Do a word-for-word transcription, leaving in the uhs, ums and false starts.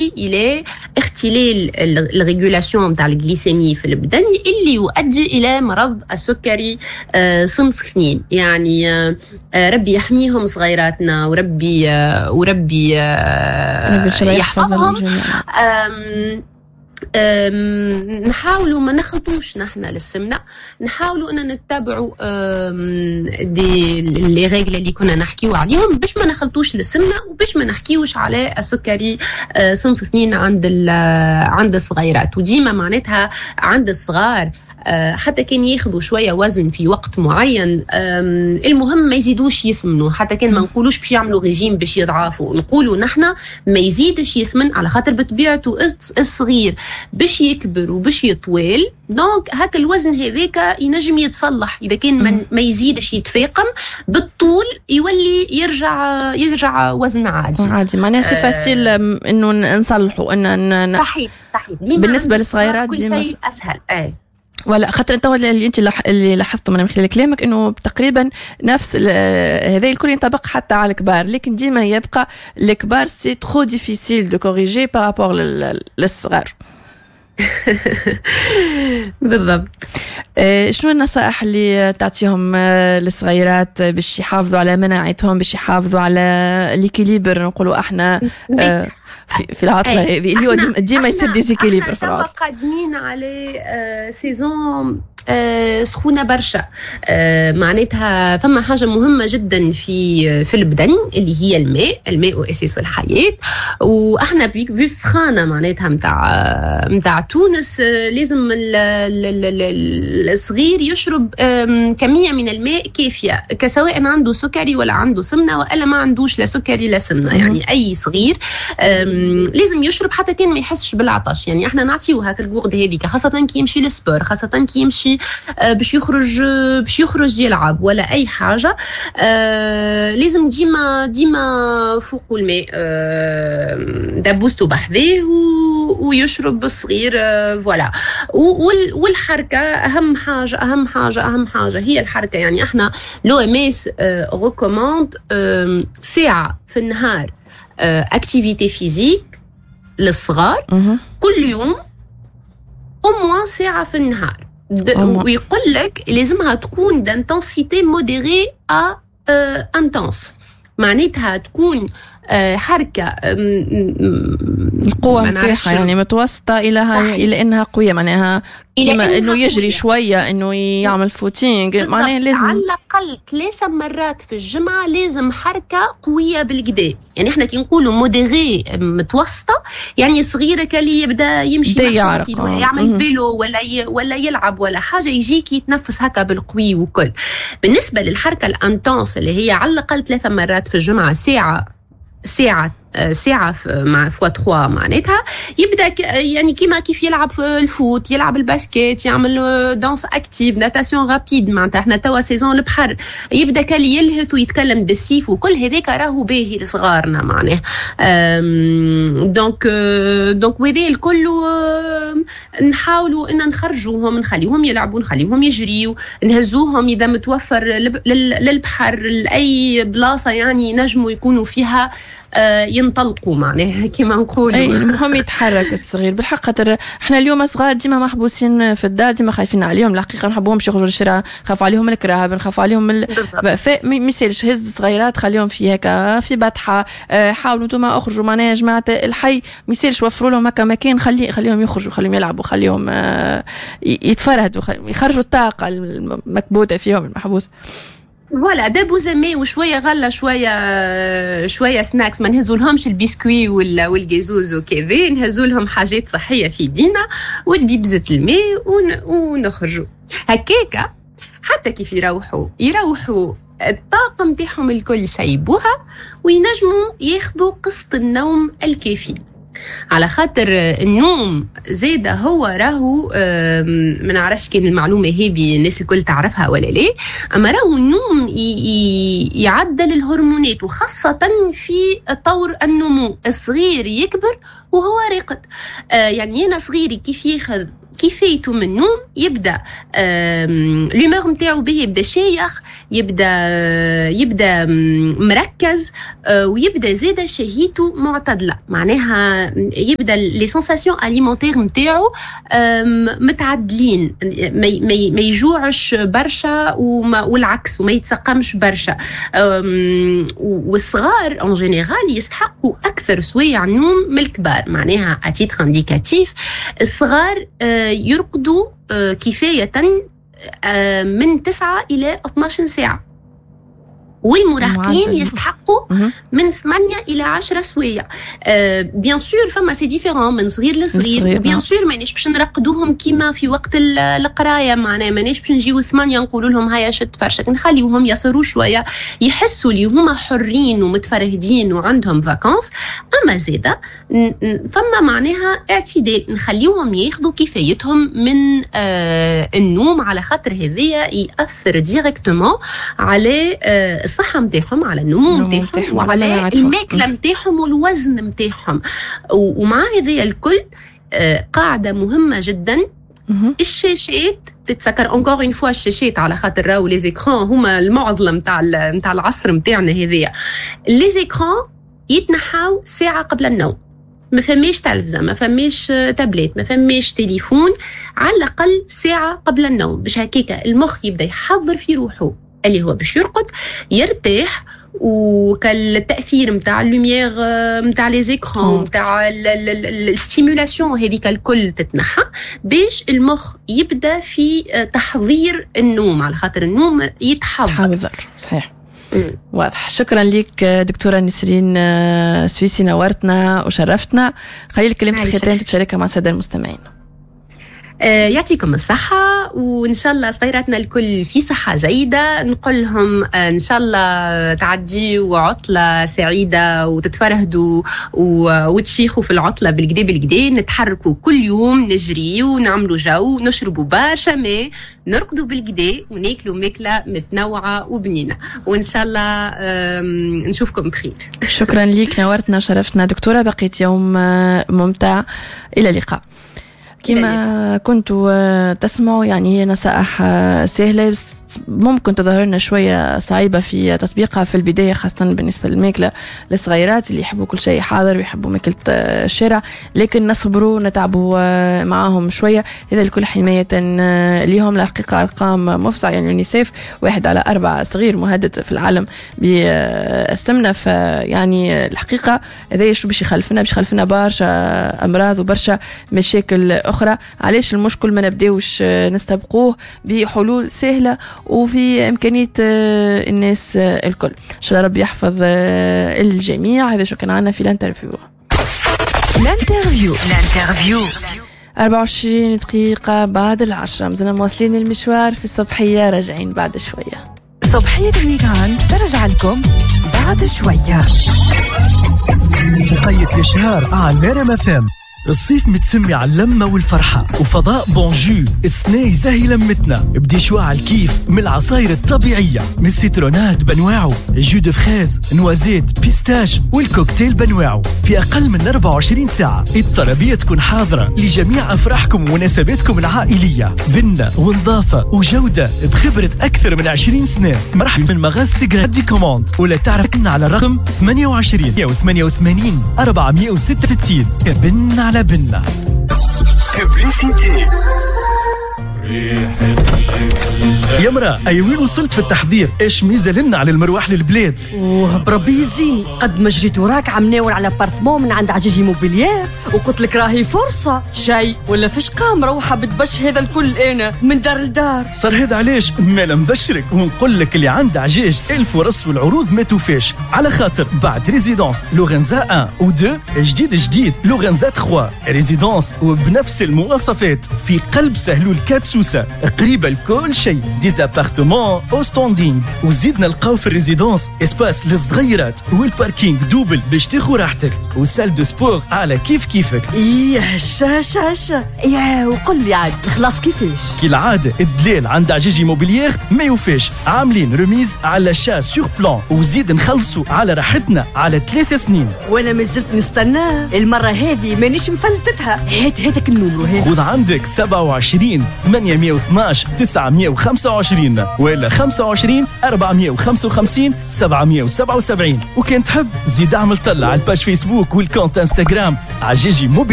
يؤدي إلى اختلال الريغولاسيون متاع الجليسيمي في البدن اللي يؤدي إلى مرض السكري صنف اثنين. يعني ربي يحميهم صغيراتنا وربي وربي يحفظهم. نحاولوا ما نخلطوش نحن للسمنة، نحاولوا أن نتبعوا دي اللي ريغل اللي كنا نحكيو عليهم باش ما نخلطوش للسمنة وباش ما نحكيوش على السكري صنف اثنين عند عند الصغيرات. وديما معناتها عند الصغار حتى كان ياخذوا شويه وزن في وقت معين، المهم ما يزيدوش يسمنوا، حتى كان ما نقولوش باش يعملوا ريجيم باش يضعفوا، نقولوا نحن ما يزيدش يسمن على خاطر بطبيعته الصغير باش يكبر وباش يطول. دونك هكا الوزن هذاك ينجم يتصلح اذا كان ما يزيدش يتفاقم بالطول يولي يرجع يرجع وزن عادي عادي. معناها سي فاسيل انه نصلحوا ان صحيح صحيح بالنسبه للصغيرات كل شيء اسهل. اي ولا خاطر انت اللي انت اللي لاحظته من خلال كلامك انه تقريبا نفس هذا الكل ينطبق حتى على الكبار، لكن ديما يبقى الكبار سي ترو ديفيسيل دو كوريجي بارابور للصغار. بالضبط. شنو النصائح اللي تعطيهم للصغيرات باش يحافظوا على مناعتهم، باش يحافظوا على الإكيليبر نقولوا احنا في في العطله هذه اللي هو ديما يصير ديزيكيليبر في العطله؟ قادمين على سيزون سخونه برشا، معناتها فما حاجه مهمه جدا في في البدن اللي هي الماء. الماء اساس الحياه، واحنا في سخانه معناتها نتاع نتاع تونس لازم الصغير يشرب كميه من الماء كافيه، كسواء عنده سكري ولا عنده سمنه ولا ما عندوش لا سكري لا سمنه. يعني اي صغير لازم يشرب حتى كان ما يحسش بالعطش. يعني احنا نعطيو هاك الجورد هذيك خاصه كي يمشي للسبور، خاصه كي يمشي باش يخرج باش يخرج يلعب ولا اي حاجه، لازم ديما ديما فوق الماء دبوستو بحذاه ويشرب الصغير. فوالا. والحركه اهم حاجه اهم حاجه اهم حاجه هي الحركه. يعني احنا لو ام اس ريكوموند ساعه في النهار اكتيفيتي فيزيك للصغار كل يوم، او موان ساعه في النهار. ويقول لك لازمها تكون دانتنسيتي موديري ا انتنس، معناتها تكون حركه القوه نتاعها يعني متوسطه الى الى انها قويه، معناها كما انه يجري شويه، انه يعمل فوتينغ، معناها لازم على الاقل ثلاثه مرات في الجمعه لازم حركه قويه بالكدا. يعني احنا كي نقولوا موديري متوسطه، يعني صغيره كاللي يبدا يمشي ولا يعمل فيلو ولا ي... ولا يلعب ولا حاجه، يجيك يتنفس هكا بالقوي وكل. بالنسبه للحركه الانتنس اللي هي على الاقل ثلاثه مرات في الجمعه ساعه ساعة ساعة مع فوا ثلاثة، معناتها يبدأ يعني كيما كيف يلعب الفوت، يلعب الباسكيت، يعمل دانس اكتيف، ناتاسيون رابيد. معناتها احنا توا سيزون البحر، يبدأ كالي يلهث ويتكلم بالسيف وكل هذاك راهو باهي لصغارنا معناه. دونك دونك وهذا الكل نحاولوا ان نخرجوهم، نخليهم يلعبوا، نخليهم يجريوا، نهزوهم اذا متوفر للبحر لاي بلاصه يعني نجموا يكونوا فيها ينطلقوا معناها كما نقولوا. اي المهم يتحرك الصغير بالحق، خاطر احنا اليوم صغار ديما محبوسين في الدار، ديما خايفين عليهم الحقيقه، نحبوهمش يخرجوا للشارع، نخاف عليهم الكراهب، نخاف عليهم ال... فمثالش هز صغيرات خليهم في هكا في بطحه، حاولوا نتوما اخرجوا معناها يا جماعه الحي، مثالش وفروا لهم هكا مكان، خلي خليهم يخرجوا، خليهم يلعبوا، خليهم يتفرهدوا، يخرجوا الطاقه المكبوته فيهم المحبوس. فوالا دابو زمي وشويه غله شويه شويه سناكس، ما نهزولهمش البسكوي ولا والجيزوز وكذا، نهزولهم حاجات صحيه في دينا وبيبزه الماء ونخرجوا هكاكا حتى كيف يروحوا يروحوا الطاقه نتاعهم الكل يسيبوها وينجموا ياخذوا قسط النوم الكافي. على خاطر النوم زيادة هو راهو ما نعرفش كان المعلومة هذه الناس الكل تعرفها ولا لا، أما راهو النوم يعدل الهرمونات، وخاصة في طور النمو. الصغير يكبر وهو راقد، يعني أنا صغيري كيف ياخذ كيفيته من النوم يبدا لومور نتاعو به يبدا شايخ، يبدا يبدا مركز، ويبدا زاده شهيته معتدله، معناها يبدا لي سونساسيون اليمونتير نتاعو متعدلين، ما يجوعش برشا والعكس، وما يتسقمش برشا. والصغار ان جينيرال يستحقوا اكثر سوايع نوم من الكبار، معناها اتيتر انديكاتيف الصغار يرقدوا كفايه من تسعة إلى اثناش ساعة، والمراهقين يستحقوا من ثمانية إلى عشرة سوايع. بيان سور فما سي ديفيرون من صغير لصغير، بيان سور مانيش باش نرقدوهم كيما في وقت القرايه، معناها مانيش باش نجيو ثمانية نقولوا لهم هيا شد فرشك، نخليوهم يسروا شويه يحسوا لي هما حرين ومتفرهدين وعندهم فاكانس. اما زاده فما معناها اعتدال، نخليوهم ياخذوا كفايتهم من آه النوم، على خاطر هذايا ياثر ديريكتومون على آه الصحة متاعهم، على النمو متاعهم، وعلى الماكلة متاعهم والوزن متاعهم. ومع هذه الكل قاعدة مهمة جدا، الشاشات تتسكر اونكور اون فوا، الشاشات على خاطر راهو لي زيكران هما المعضلة متاع متاع العصر متاعنا هذايا. لي زيكران يتنحاو ساعة قبل النوم، ما فماش تلفزة، ما فماش تابلت، ما فماش تليفون، على الأقل ساعة قبل النوم، باش هكاك المخ يبدأ يحضر في روحه اللي هو باش يرقد يرتاح، وكالتأثير متاع اللوميير متاع لي زيكران متاع الستيمولاسيون هذيك الكل تتنحى، باش المخ يبدأ في تحضير النوم، على خاطر النوم يتحضر. صحيح. واضح. شكرا لك دكتورة نسرين سويسي، نورتنا وشرفتنا. خلي الكلمة في الختام تشاركها مع السادة المستمعين. يعطيكم الصحة، وإن شاء الله صغيراتنا الكل في صحة جيدة. نقول لهم إن شاء الله تعديوا عطلة سعيدة وتتفرهدوا وتشيخوا في العطلة بالكدا بالكدا، نتحركوا كل يوم، نجري ونعملوا جو، نشربوا برشا ماء، نرقدوا بالكدا، وناكلوا ماكلة متنوعة وبنينة، وإن شاء الله نشوفكم بخير. شكرا لك، نورتنا شرفتنا دكتورة، بقيت يوم ممتع، إلى اللقاء. كما كنتوا تسمعوا يعني هي نصائح سهلة، بس ممكن تظهر لنا شوية صعيبة في تطبيقها في البداية، خاصة بالنسبة للماكلة للصغيرات اللي يحبوا كل شيء حاضر ويحبوا ماكلة الشارع، لكن نصبروا نتعبوا معاهم شوية. هذا الكل حماية ليهم. الحقيقة أرقام مفزعة، يعني يونيسيف واحد على أربعة صغير مهدد في العالم بالسمنة، فيعني الحقيقة هذا شو باش يخلفنا باش يخلفنا برشا أمراض وبرشا مشاكل أخرى. علاش المشكل ما نبداوش نستبقوه بحلول سهلة وفي إمكانية الناس الكل؟ إن شاء الله ربي يحفظ الجميع. هذا شو كان عنا في الانترفيو. الانترفيو الانترفيو أربعة وعشرين دقيقة بعد العشرة، مازلنا مواصلين المشوار في الصبحية، راجعين بعد شوية. صبحية الويكاند ترجع لكم بعد شوية. بقية الشهر على ريم اف ام. الصيف متسمي على اللمة والفرحة، وفضاء بونجو السنة يزهي لمتنا بدي شواع الكيف من العصاير الطبيعية، من السيترونات بنواعه، الجو دو فريز، نوازيت، بيستاش، والكوكتيل بنواعه، في أقل من أربعة وعشرين ساعة. الطلبية تكون حاضرة لجميع أفراحكم ومناسباتكم العائلية، بنة ونظافة وجودة بخبرة أكثر من عشرين سنة. مرحبا من مغاز تقرا دي كوموند، ولا تعرفنا على الرقم ثمانية وعشرين ثمانية وثمانين أربعمائة وستة وستين. بنة على بنة. يا مرا، أي وين وصلت في التحضير؟ إيش ميزة لنا على المروح للبلاد؟ اوه بربي يزيني، قد ما جريت وراك عم ناول على بارتمون من عند عجيجي موبيليير، وقلت لك راهي فرصة شيء ولا فيش قام روحة بتبش هذا الكل أنا من دار لدار. صار هذا علاش ما نبشرك ونقول لك اللي عند عجاج الفرص والعروض ما توفاش، على خاطر بعد ريزيدانس لورنزا واحد و اثنين جديد جديد لورنزا ثلاثة ريزيدانس وبنفس المواصفات في قلب سهلول كاتسو سوسة قريبة لكل شيء، ديزابارتمون او ستوندينغ. وزيدنا لقاو في الريزيدونس اسباس للصغيرات والباركينغ دوبل باش تاخو راحتك، وسال دو سبور على كيف كيفك. ايه هشا هشا هشا. ايه وقل لي عاد خلاص كيفاش؟ كالعادة الدليل عند عجيجي موبيليير ما يوفاش، عاملين رميز على شا سور بلان، وزيد نخلصوا على راحتنا على ثلاث سنين. وانا مازلت نستنى المرة هذه مانيش مفلتتها. هات هاتك النمرو هات. خذ عندك سبعة وعشرين ثمانمية واثناش تسعمية وخمسة وعشرين ولا خمسة وعشرين أربعمية وخمسة وخمسين سبعمية وسبعة وسبعين. وكان تحب زيد اعمل طلع على الباج فيسبوك والكونت انستغرام عجيجي موبيليير.